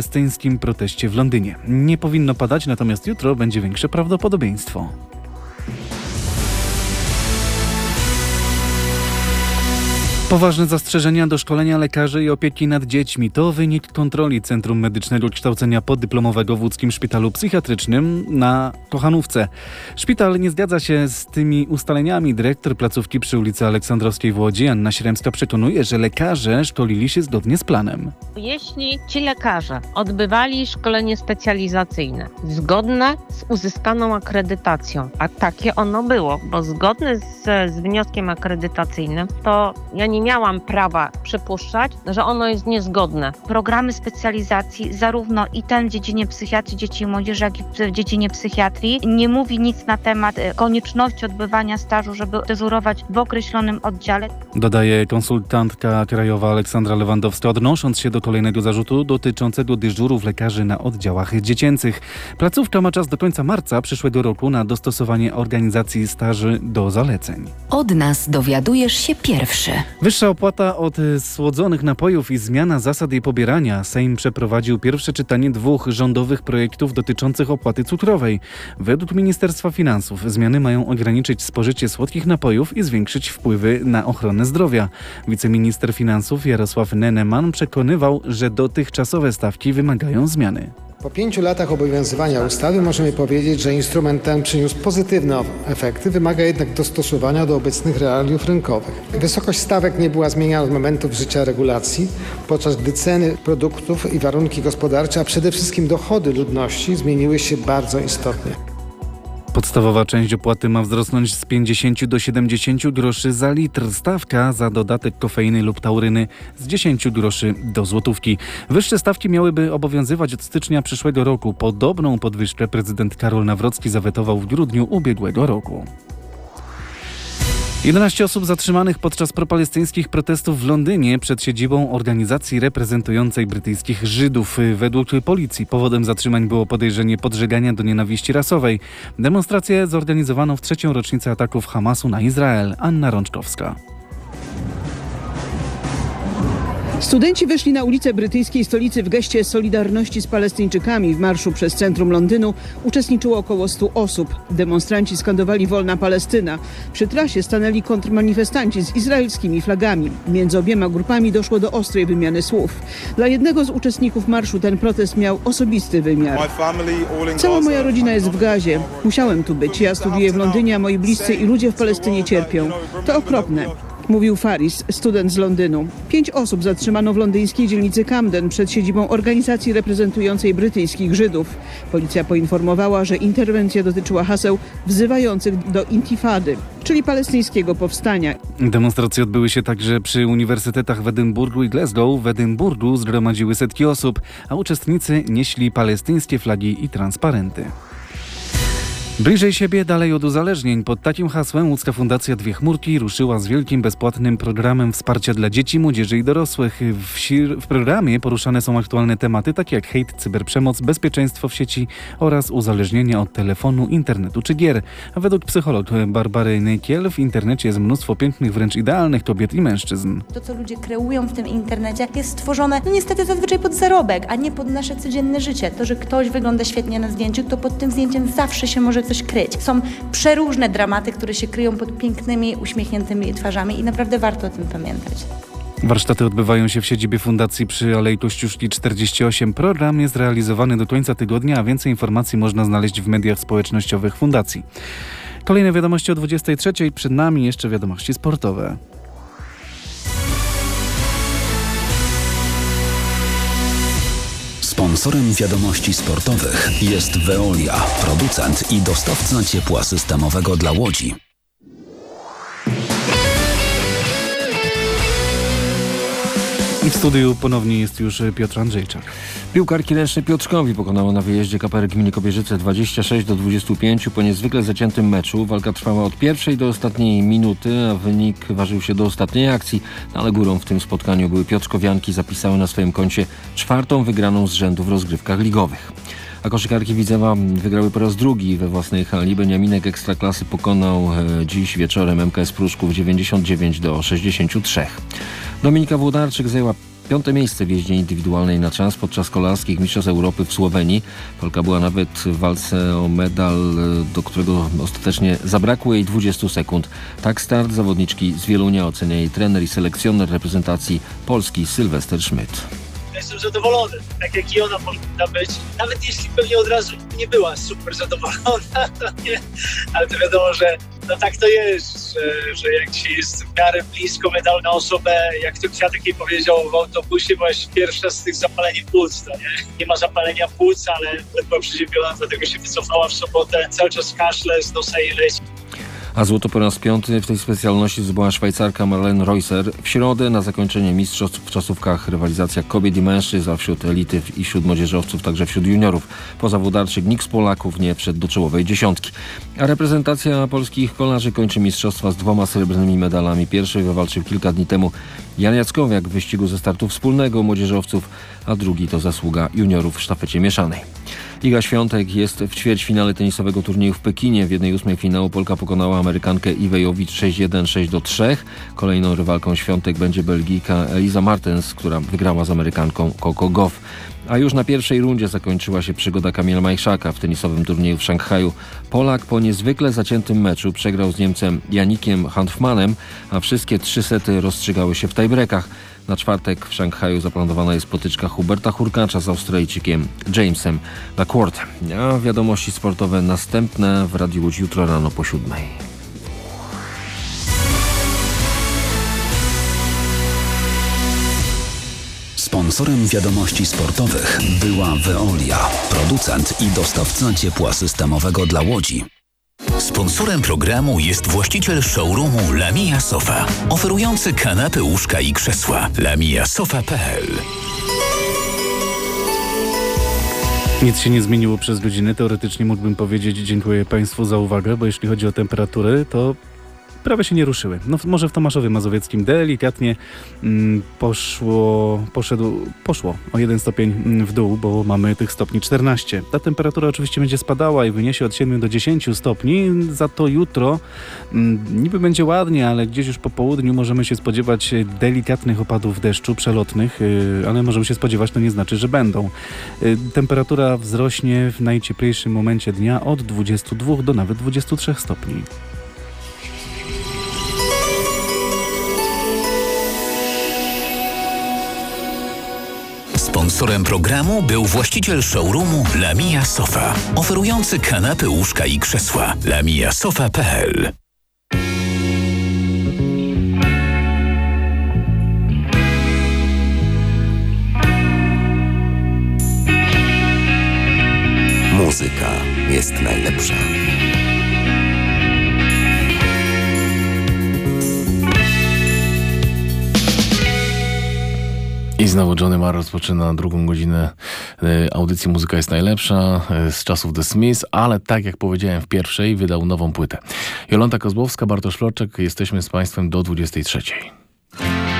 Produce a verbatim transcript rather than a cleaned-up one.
palestyńskim proteście w Londynie. Nie powinno padać, natomiast jutro będzie większe prawdopodobieństwo. Poważne zastrzeżenia do szkolenia lekarzy i opieki nad dziećmi to wynik kontroli Centrum Medycznego Kształcenia Podyplomowego w łódzkim Szpitalu Psychiatrycznym na Kochanówce. Szpital nie zgadza się z tymi ustaleniami. Dyrektor placówki przy ulicy Aleksandrowskiej w Łodzi, Anna Śremska, przekonuje, że lekarze szkolili się zgodnie z planem. Jeśli ci lekarze odbywali szkolenie specjalizacyjne zgodne z uzyskaną akredytacją, a takie ono było, bo zgodne z, z wnioskiem akredytacyjnym, to ja nie miałam prawa przypuszczać, że ono jest niezgodne. Programy specjalizacji, zarówno i ten w dziedzinie psychiatrii dzieci i młodzieży, jak i w dziedzinie psychiatrii, nie mówi nic na temat konieczności odbywania stażu, żeby dyżurować w określonym oddziale. Dodaje konsultantka krajowa Aleksandra Lewandowska, odnosząc się do kolejnego zarzutu dotyczącego dyżurów lekarzy na oddziałach dziecięcych. Placówka ma czas do końca marca przyszłego roku na dostosowanie organizacji staży do zaleceń. Od nas dowiadujesz się pierwszy. Wyższa opłata od słodzonych napojów i zmiana zasad jej pobierania. Sejm przeprowadził pierwsze czytanie dwóch rządowych projektów dotyczących opłaty cukrowej. Według Ministerstwa Finansów zmiany mają ograniczyć spożycie słodkich napojów i zwiększyć wpływy na ochronę zdrowia. Wiceminister finansów Jarosław Neneman przekonywał, że dotychczasowe stawki wymagają zmiany. Po pięciu latach obowiązywania ustawy możemy powiedzieć, że instrument ten przyniósł pozytywne efekty, wymaga jednak dostosowania do obecnych realiów rynkowych. Wysokość stawek nie była zmieniana od momentu wżycia regulacji, podczas gdy ceny produktów i warunki gospodarcze, a przede wszystkim dochody ludności zmieniły się bardzo istotnie. Podstawowa część opłaty ma wzrosnąć z pięćdziesięciu do siedemdziesięciu groszy za litr. Stawka za dodatek kofeiny lub tauryny z dziesięciu groszy do złotówki. Wyższe stawki miałyby obowiązywać od stycznia przyszłego roku. Podobną podwyżkę prezydent Karol Nawrocki zawetował w grudniu ubiegłego roku. jedenaście osób zatrzymanych podczas propalestyńskich protestów w Londynie przed siedzibą organizacji reprezentującej brytyjskich Żydów. Według policji powodem zatrzymań było podejrzenie podżegania do nienawiści rasowej. Demonstrację zorganizowano w trzecią rocznicę ataków Hamasu na Izrael. Anna Rączkowska. Studenci wyszli na ulicę brytyjskiej stolicy w geście solidarności z Palestyńczykami. W marszu przez centrum Londynu uczestniczyło około stu osób. Demonstranci skandowali wolna Palestyna. Przy trasie stanęli kontrmanifestanci z izraelskimi flagami. Między obiema grupami doszło do ostrej wymiany słów. Dla jednego z uczestników marszu ten protest miał osobisty wymiar. Cała moja rodzina jest w Gazie. Musiałem tu być. Ja studiuję w Londynie, a moi bliscy i ludzie w Palestynie cierpią. To okropne. Mówił Faris, student z Londynu. Pięć osób zatrzymano w londyńskiej dzielnicy Camden przed siedzibą organizacji reprezentującej brytyjskich Żydów. Policja poinformowała, że interwencja dotyczyła haseł wzywających do intifady, czyli palestyńskiego powstania. Demonstracje odbyły się także przy uniwersytetach w Edynburgu i Glasgow. W Edynburgu zgromadziły setki osób, a uczestnicy nieśli palestyńskie flagi i transparenty. Bliżej siebie, dalej od uzależnień. Pod takim hasłem łódzka Fundacja Dwie Chmurki ruszyła z wielkim bezpłatnym programem wsparcia dla dzieci, młodzieży i dorosłych. W, w programie poruszane są aktualne tematy takie jak hejt, cyberprzemoc, bezpieczeństwo w sieci oraz uzależnienia od telefonu, internetu czy gier. A według psycholog Barbary Nykiel w internecie jest mnóstwo pięknych, wręcz idealnych kobiet i mężczyzn. To, co ludzie kreują w tym internecie, jest stworzone no niestety zazwyczaj pod zarobek, a nie pod nasze codzienne życie. To, że ktoś wygląda świetnie na zdjęciu, to pod tym zdjęciem zawsze się może coś kryć. Są przeróżne dramaty, które się kryją pod pięknymi, uśmiechniętymi twarzami i naprawdę warto o tym pamiętać. Warsztaty odbywają się w siedzibie fundacji przy Alei Kościuszki czterdzieści osiem. Program jest realizowany do końca tygodnia, a więcej informacji można znaleźć w mediach społecznościowych fundacji. Kolejne wiadomości o dwudziestej trzeciej. Przed nami jeszcze wiadomości sportowe. Sponsorem wiadomości sportowych jest Veolia, producent i dostawca ciepła systemowego dla Łodzi. I w studiu ponownie jest już Piotr Andrzejczak. Piłkarki ręczne Piotrkowi pokonało na wyjeździe K P R Gminy Kobierzyce dwadzieścia sześć do dwudziestu pięciu po niezwykle zaciętym meczu. Walka trwała od pierwszej do ostatniej minuty, a wynik ważył się do ostatniej akcji. Ale górą w tym spotkaniu były Piotrkowianki, zapisały na swoim koncie czwartą wygraną z rzędu w rozgrywkach ligowych. A koszykarki Widzewa wygrały po raz drugi we własnej hali. Beniaminek Ekstraklasy pokonał dziś wieczorem M K S Pruszków dziewięćdziesiąt dziewięć do sześćdziesięciu trzech. Dominika Włodarczyk zajęła Piąte miejsce w jeździe indywidualnej na czas podczas kolarskich mistrzostw Europy w Słowenii. Polka była nawet w walce o medal, do którego ostatecznie zabrakło jej dwudziestu sekund. Tak start zawodniczki z Wielunia ocenia jej trener i selekcjoner reprezentacji Polski Sylwester Schmidt. Jestem zadowolony, tak jak i ona powinna być. Nawet jeśli pewnie od razu nie była super zadowolona, to nie, ale to wiadomo, że no tak to jest, że, że jak się jest w miarę blisko medalu na osobę, jak to Kwiatek jej powiedział w autobusie, byłaś pierwsza z tych zapaleń płuc, to nie? Nie ma zapalenia płuc, ale była przeziębiona, dlatego się wycofała w sobotę. Cały czas kaszle, z nosa jej leci. A złoto po raz piąty w tej specjalności zdobyła Szwajcarka Marlene Reusser. W środę na zakończenie mistrzostw w czasówkach rywalizacja kobiet i mężczyzn, a wśród elity i wśród młodzieżowców, także wśród juniorów. Pozawłodarczyk nikt z Polaków nie wszedł do czołowej dziesiątki. A reprezentacja polskich kolarzy kończy mistrzostwa z dwoma srebrnymi medalami. Pierwszy wywalczył kilka dni temu Jan Jackowiak w wyścigu ze startu wspólnego młodzieżowców, a drugi to zasługa juniorów w sztafecie mieszanej. Iga Świątek jest w ćwierćfinale tenisowego turnieju w Pekinie. W jednej ósmej finału Polka pokonała Amerykankę Iwę Jowicz sześć jeden, sześć do trzech. Kolejną rywalką Świątek będzie Belgijka Eliza Martens, która wygrała z Amerykanką Coco Gauff. A już na pierwszej rundzie zakończyła się przygoda Kamila Majchrzaka w tenisowym turnieju w Szanghaju. Polak po niezwykle zaciętym meczu przegrał z Niemcem Janikiem Hanfmanem, a wszystkie trzy sety rozstrzygały się w tiebreakach. Na czwartek w Szanghaju zaplanowana jest potyczka Huberta Hurkacza z Australijczykiem Jamesem Lacourtem. A wiadomości sportowe następne w Radiu Łódź jutro rano po siódmej. Sponsorem wiadomości sportowych była Veolia, producent i dostawca ciepła systemowego dla Łodzi. Sponsorem programu jest właściciel showroomu Lamia Sofa, oferujący kanapy, łóżka i krzesła. lamia sofa kropka p l. Nic się nie zmieniło przez godzinę. Teoretycznie mógłbym powiedzieć dziękuję Państwu za uwagę, bo jeśli chodzi o temperatury, to prawie się nie ruszyły. No może w Tomaszowie Mazowieckim delikatnie mm, poszło, poszedł, poszło o jeden stopień w dół, bo mamy tych stopni czternaście. Ta temperatura oczywiście będzie spadała i wyniesie od siedmiu do dziesięciu stopni. Za to jutro mm, niby będzie ładnie, ale gdzieś już po południu możemy się spodziewać delikatnych opadów deszczu, przelotnych, yy, ale możemy się spodziewać, to nie znaczy, że będą. Yy, temperatura wzrośnie w najcieplejszym momencie dnia od dwudziestu dwóch do nawet dwudziestu trzech stopni. Sponsorem programu był właściciel showroomu Lamia Sofa, oferujący kanapy, łóżka i krzesła. lamia sofa kropka p l. Muzyka jest najlepsza. I znowu Johnny Marr rozpoczyna drugą godzinę audycji Muzyka jest najlepsza z czasów The Smiths, ale tak jak powiedziałem w pierwszej, wydał nową płytę. Jolanta Kozłowska, Bartosz Florczak, jesteśmy z Państwem do dwudziestej trzeciej.